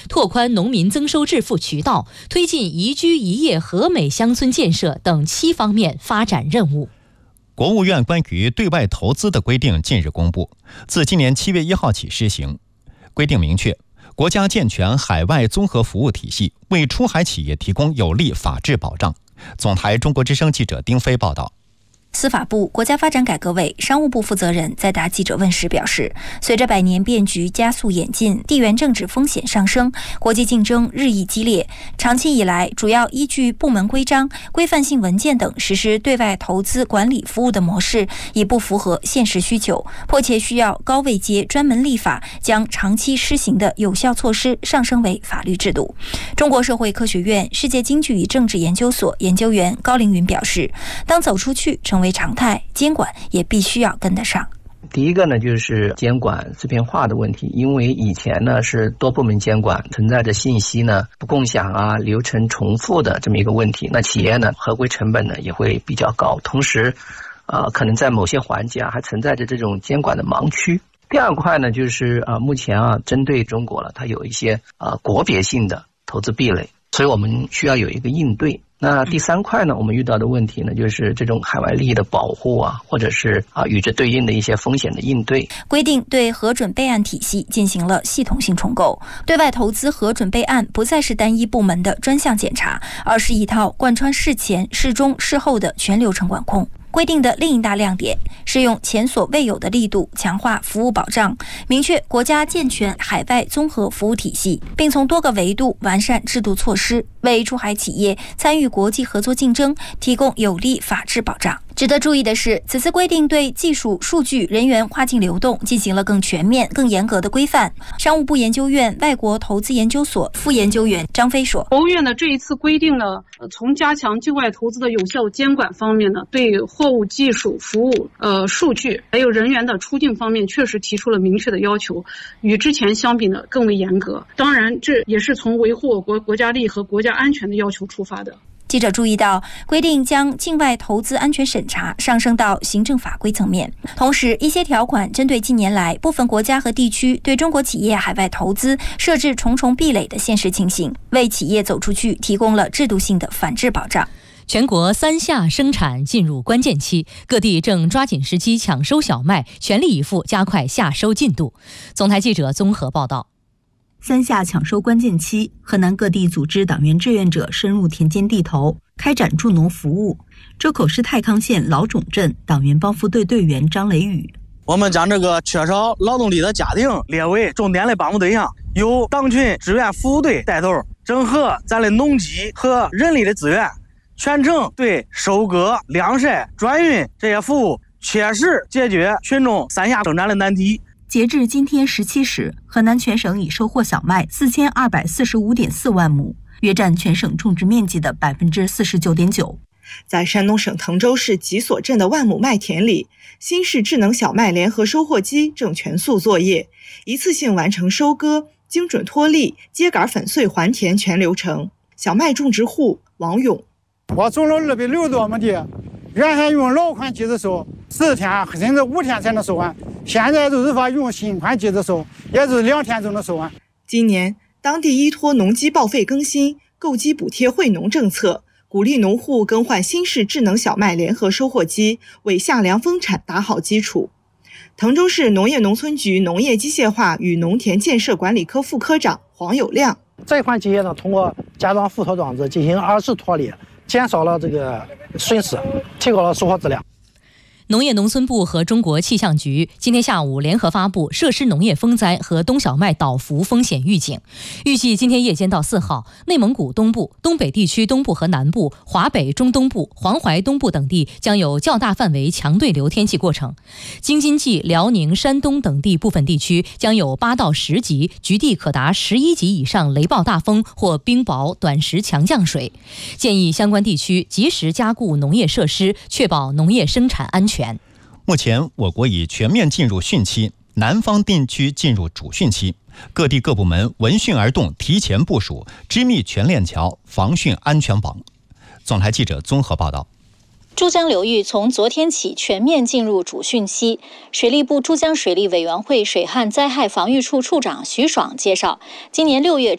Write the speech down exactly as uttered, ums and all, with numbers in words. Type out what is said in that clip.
拓宽农民增收致富渠道，推进宜居宜业和美乡村建设等七方面发展任务。 国务院关于对外投资的规定近日公布，自今年七月一号起施行。规定明确，国家健全海外综合服务体系，为出海企业提供有力法治保障。总台中国之声记者丁飞报道。 司法部、国家发展改革委、商务部负责人在答记者问时表示，随着百年变局加速演进，地缘政治风险上升，国际竞争日益激烈，长期以来主要依据部门规章、规范性文件等实施对外投资管理服务的模式已不符合现实需求，迫切需要高位阶专门立法，将长期施行的有效措施上升为法律制度。中国社会科学院世界经济与政治研究所研究员高凌云表示，当走出去成为常态，监管也必须要跟得上。 第一个呢，就是监管碎片化的问题，因为以前呢是多部门监管，存在着信息呢不共享啊、流程重复的这么一个问题，那企业呢合规成本呢也会比较高，同时呃可能在某些环节啊还存在着这种监管的盲区。第二块呢，就是啊、呃、目前啊针对中国了，它有一些啊、呃、国别性的投资壁垒，所以我们需要有一个应对。那第三块呢，我们遇到的问题呢，就是这种海外利益的保护啊，或者是啊与之对应的一些风险的应对。 规定对核准备案体系进行了系统性重构，对外投资核准备案不再是单一部门的专项检查，而是一套贯穿事前、事中、事后的全流程管控。规定的另一大亮点是用前所未有的力度强化服务保障，明确国家健全海外综合服务体系，并从多个维度完善制度措施，为出海企业参与国际合作竞争提供有力法治保障。值得注意的是，此次规定对技术、数据、人员跨境流动进行了更全面、更严格的规范。商务部研究院外国投资研究所副研究员张飞说：“ 国务院的这一次规定呢，从加强境外投资的有效监管方面呢，对货物、技术、服务、呃数据还有人员的出境方面，确实提出了明确的要求，与之前相比呢更为严格。当然，这也是从维护我国国家利益和国家安全的要求出发的。” 记者注意到，规定将境外投资安全审查上升到行政法规层面，同时一些条款针对近年来部分国家和地区对中国企业海外投资设置重重壁垒的现实情形，为企业走出去提供了制度性的反制保障。 全国三夏生产进入关键期，各地正抓紧时机抢收小麦，全力以赴加快夏收进度。总台记者综合报道。 三夏抢收关键期，河南各地组织党员志愿者深入田间地头，开展助农服务。周口市太康县老种镇党员帮扶队队员张雷宇： 我们将这个缺少劳动力的家庭列为重点的帮扶对象，由党群志愿服务队带头，整合咱的农机和人力的资源，全程对收割、晾晒、转运这些服务，切实解决群众三夏生产的难题。 截至今天十七时，河南全省已收获小麦四千二百四十五点四万亩，约占全省种植面积的百分之四十九点九。 在山东省滕州市吉所镇的万亩麦田里，新式智能小麦联合收获机正全速作业，一次性完成收割、精准脱粒、秸秆粉碎还田全流程。小麦种植户王勇： 我种了二百六十多亩地，原先用老款机子收，十天甚至五天才能收完。现在就是说用新款机子收，也是两天就能收完。 今年当地依托农机报废更新、购机补贴惠农政策，鼓励农户更换新式智能小麦联合收获机，为夏粮丰产打好基础。滕州市农业农村局农业机械化与农田建设管理科副科长黄有亮： 这款机械呢，通过加装附托装置进行二次脱粒，减少了这个损失，提高了收获质量。 农业农村部和中国气象局今天下午联合发布设施农业风灾和冬小麦倒伏风险预警。预计今天夜间到四号，内蒙古东部、东北地区东部和南部、华北中东部、黄淮东部等地将有较大范围强对流天气过程。京津冀、辽宁、山东等地部分地区将有八到十级，局地可达十一级以上雷暴大风或冰雹、短时强降水。建议相关地区及时加固农业设施，确保农业生产安全。 目前，我国已全面进入汛期，南方地区进入主汛期，各地各部门闻讯而动，提前部署，织密全链条，防汛安全网。总台记者综合报道。 珠江流域从昨天起全面进入主汛期。水利部珠江水利委员会水旱灾害防御处处长徐爽介绍，今年六月